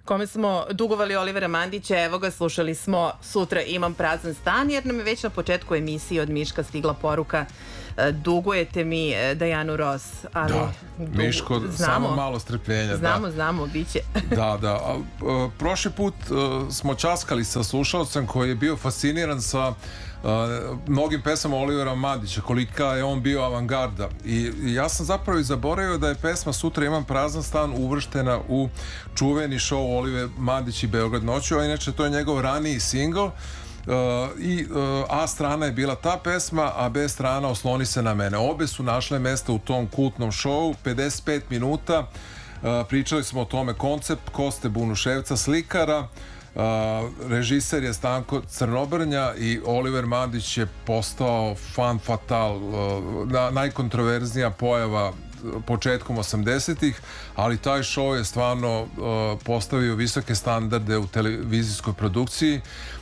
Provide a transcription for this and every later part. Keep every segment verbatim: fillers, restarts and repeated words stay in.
kome smo dugovali Olivera Mandića. Evo ga, slušali smo Sutra imam prazan stan, jer nam je već na početku emisije od Miška stigla poruka: dugujete mi Dajanu Ross. Ali da, dugu... Miško, znamo, samo malo strpljenja. Znamo, da. znamo, bit će. Da, da. A, a, prošli put a, smo časkali sa slušalcem koji je bio fasciniran sa a, mnogim pesama Olivera Mandića, kolika je on bio avangarda. I, i ja sam zapravo i zaboravio da je pesma Sutra imam prazan stan uvrštena u čuveni show Oliver Mandić i Beograd noću, a inače to je njegov raniji singl. Uh, i uh, A strana je bila ta pesma, a B strana Osloni se na mene. Obe su našle mesta u tom kultnom šovu, pedeset pet minuta. Uh, pričali smo o tome, koncept Koste Bunuševca, slikara, uh, režiser je Stanko Crnobrnja i Oliver Mandić je postao fan fatal, uh, na, najkontroverznija pojava početkom osamdesetih, ali taj show je stvarno uh, postavio visoke standarde u televizijskoj produkciji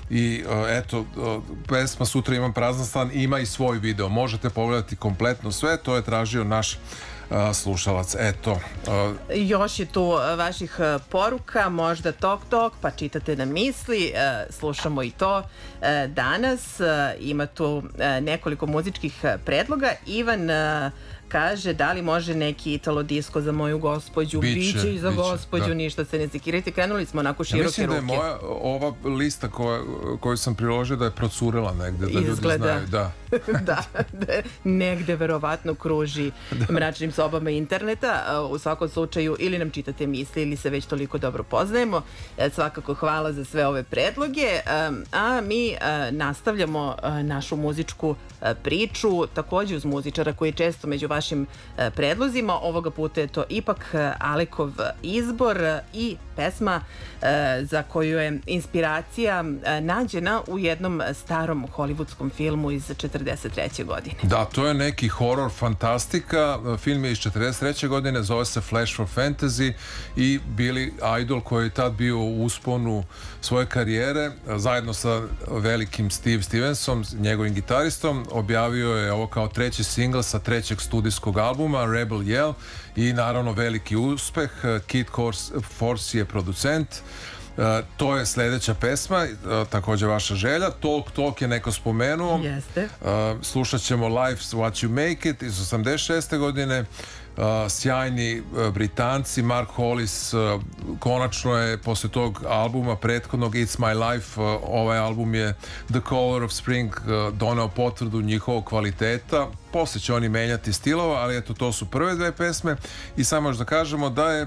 i uh, eto, uh, pesma Sutra imam prazan stan ima i svoj video, možete pogledati kompletno sve, to je tražio naš uh, slušalac. Eto. Uh, Još je tu vaših poruka, možda tok tok, pa čitate na misli, uh, slušamo i to uh, danas. Uh, ima tu uh, nekoliko muzičkih predloga. Ivan uh, kaže, da li može neki italo disko za moju gospođu? Biće, biće i za biće, gospođu, da. Ništa se ne sekirajte. Krenuli smo onako široke ruke. Ja mislim da je moja, ova lista koja, koju sam priložio da je procurela negde, da Izgleda. Ljudi znaju. Da. da, da, negde verovatno kruži da. mračnim sobama interneta. U svakom slučaju, ili nam čitate misli, ili se već toliko dobro poznajemo. Svakako hvala za sve ove predloge. A mi nastavljamo našu muzičku priču, takođe uz muzičara koji je često među vašim predlozima. Ovoga puta je to ipak Alekov izbor i pesma za koju je inspiracija nađena u jednom starom hollywoodskom filmu iz četrdeset treće godine. Da, to je neki horor fantastika. Film je iz četrdeset treće godine, zove se Flash for Fantasy i Billy Idol koji je tad bio u usponu svoje karijere, zajedno sa velikim Steve Stevensom, njegovim gitaristom, objavio je ovo kao treći singl sa trećeg studijskog albuma Rebel Yell i naravno veliki uspeh. Kid Force je producent. Uh, to je sledeća pesma, uh, takođe vaša želja. Talk Talk je neko spomenuo. Jeste. Uh, slušat ćemo Life's What You Make It iz osamdeset šeste godine. Uh, sjajni uh, Britanci, Mark Hollis uh, konačno je posle tog albuma prethodnog It's My Life, uh, ovaj album je The Color of Spring uh, doneo potvrdu njihovog kvaliteta. Posle će oni menjati stilova, ali eto, to su prve dve pesme i samo još da kažemo da je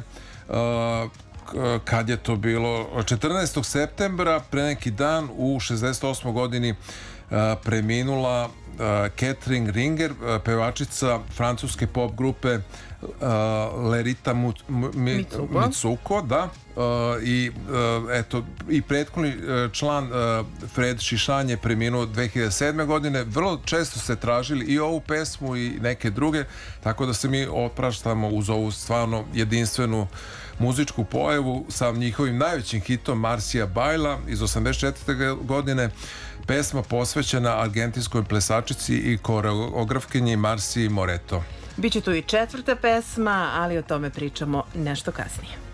uh, kad je to bilo četrnaestog septembra, pre neki dan, u šezdeset osmoj godini uh, preminula uh, Catherine Ringer, uh, pevačica francuske pop grupe uh, Lerita Mut, M, Mitsuko. Mitsuko, da. Uh, i uh, eto, i prethodni uh, član uh, Fred Šišan je preminuo dve hiljade sedme godine. Vrlo često se tražili i ovu pesmu i neke druge, tako da se mi opraštamo uz ovu stvarno jedinstvenu muzičku pojavu sa njihovim najvećim hitom Marcia Baila iz osamdeset četvrte godine, pesma posvećena argentinskoj plesačici i koreografkinji Marciji Moreto. Biće tu i četvrta pesma, ali o tome pričamo nešto kasnije.